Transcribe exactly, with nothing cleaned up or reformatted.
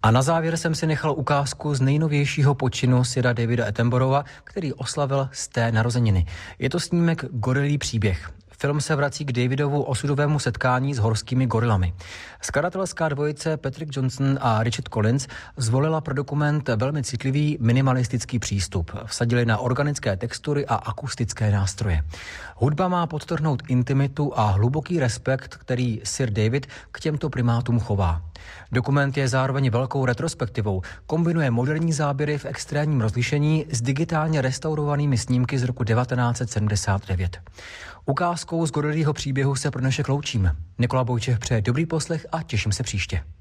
A na závěr jsem si nechal ukázku z nejnovějšího počinu Sira Davida Attenborova, který oslavil sté narozeniny. Je to snímek Gorilí příběh. Film se vrací k Davidovu osudovému setkání s horskými gorilami. Skladatelská dvojice Patrick Johnson a Richard Collins zvolila pro dokument velmi citlivý minimalistický přístup. Vsadili na organické textury a akustické nástroje. Hudba má podtrhnout intimitu a hluboký respekt, který Sir David k těmto primátům chová. Dokument je zároveň velkou retrospektivou. Kombinuje moderní záběry v extrémním rozlišení s digitálně restaurovanými snímky z roku devatenáct set sedmdesát devět. Ukázkou z Gorilího příběhu se pro dnešek loučím. Nikola Bojčech přeje dobrý poslech a těším se příště.